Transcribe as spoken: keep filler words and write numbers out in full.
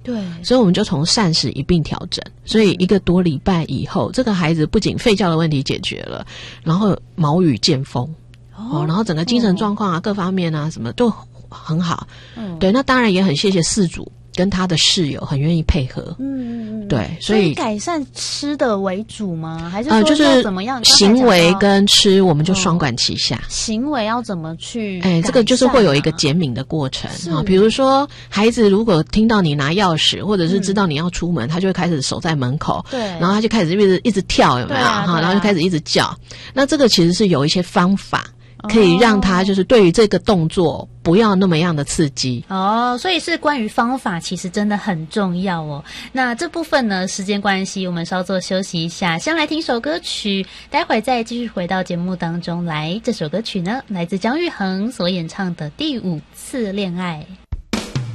对， 所以我们就从膳食一并调整。所以一个多礼拜以后，这个孩子不仅吠叫的问题解决了，然后毛语渐丰哦，然后整个精神状况啊、哦、各方面啊什么都很好。嗯，对，那当然也很谢谢饲主跟他的室友很愿意配合。嗯，对，所以, 所以改善吃的为主吗？还是说呃，就是要怎么样？ 行为跟吃我们就双管齐下。 哦、行为要怎么去？ 哎，这个就是会有一个减敏的过程啊。比如说，孩子如果听到你拿钥匙，或者是知道你要出门，嗯、他就会开始守在门口，对，然后他就开始一直一直跳，有没有？哈、啊，然后就开始一直叫。那这个其实是有一些方法。可以让他就是对于这个动作不要那么样的刺激哦，所以是关于方法其实真的很重要哦。那这部分呢，时间关系我们稍作休息一下，先来听首歌曲，待会再继续回到节目当中来。这首歌曲呢来自姜育恒所演唱的《第五次恋爱》。